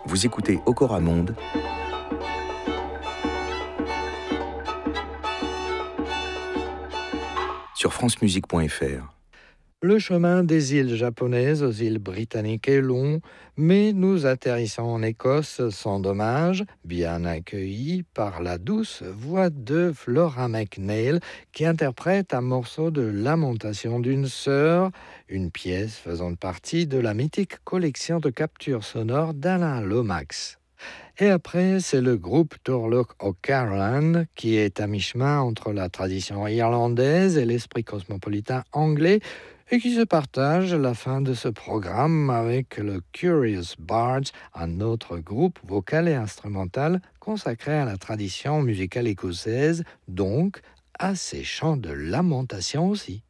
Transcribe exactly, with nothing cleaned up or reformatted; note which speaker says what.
Speaker 1: Vous écoutez Okora Monde, sur francemusique point f r.
Speaker 2: Le chemin des îles japonaises aux îles britanniques est long, mais nous atterrissons en Écosse sans dommage, bien accueillis par la douce voix de Flora McNeil, qui interprète un morceau de Lamentation d'une sœur, une pièce faisant partie de la mythique collection de captures sonores d'Alain Lomax. Et après, c'est le groupe Turlough O'Carolan qui est à mi-chemin entre la tradition irlandaise et l'esprit cosmopolitain anglais et qui se partage la fin de ce programme avec le Curious Bards, un autre groupe vocal et instrumental consacré à la tradition musicale écossaise, donc à ces chants de lamentation aussi.